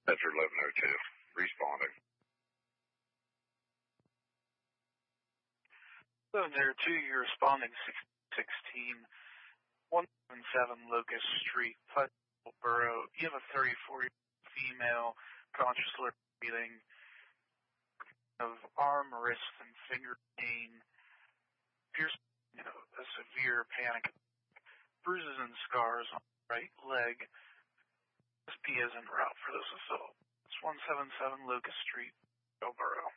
Bedford 1102, responding. 1102, you're responding 16, 177 Locust Street, Pleasantville Borough. You have a 34-year-old female, conscious breathing, of arm, wrist, and finger pain, appears a severe panic, bruises and scars on the right leg. SP is en route for this assault. It's 177 Locust Street, Borough.